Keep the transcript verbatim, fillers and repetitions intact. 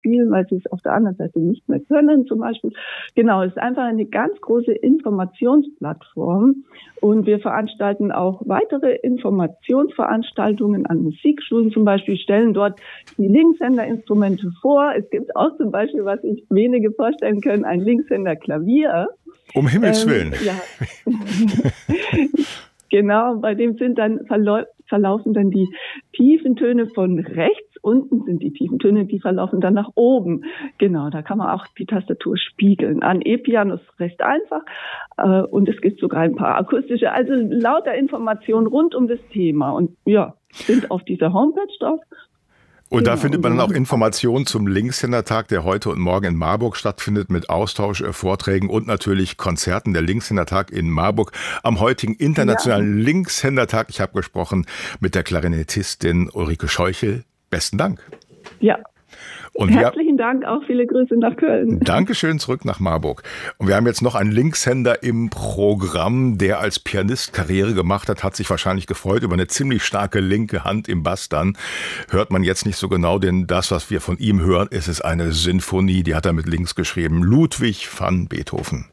spielen, weil sie es auf der anderen Seite nicht mehr können zum Beispiel. Genau, es ist einfach eine ganz große Informationsplattform und wir veranstalten auch weitere Informationsveranstaltungen an Musikschulen zum Beispiel, stellen dort die Linkshänderinstrumente vor. Es gibt auch zum Beispiel, was sich wenige vorstellen können, ein Linkshänder-Klavier. Um Himmels Willen. Ähm, ja. Genau, bei dem sind dann verlau- verlaufen dann die tiefen Töne von rechts, unten sind die tiefen Töne, die verlaufen dann nach oben. Genau, da kann man auch die Tastatur spiegeln. An E-Piano ist recht einfach äh, und es gibt sogar ein paar akustische, also lauter Informationen rund um das Thema und ja, sind auf dieser Homepage drauf. Und da Genau. findet man dann auch Informationen zum Linkshändertag, der heute und morgen in Marburg stattfindet, mit Austausch, äh, Vorträgen und natürlich Konzerten. Der Linkshändertag in Marburg am heutigen Internationalen ja. Linkshändertag. Ich habe gesprochen mit der Klarinettistin Ulrike Scheuchel. Besten Dank. Ja. Und Herzlichen wir, Dank, auch viele Grüße nach Köln. Dankeschön, zurück nach Marburg. Und wir haben jetzt noch einen Linkshänder im Programm, der als Pianist Karriere gemacht hat, hat sich wahrscheinlich gefreut über eine ziemlich starke linke Hand im Bass dann. Hört man jetzt nicht so genau, denn das, was wir von ihm hören, ist es eine Sinfonie, die hat er mit links geschrieben. Ludwig van Beethoven.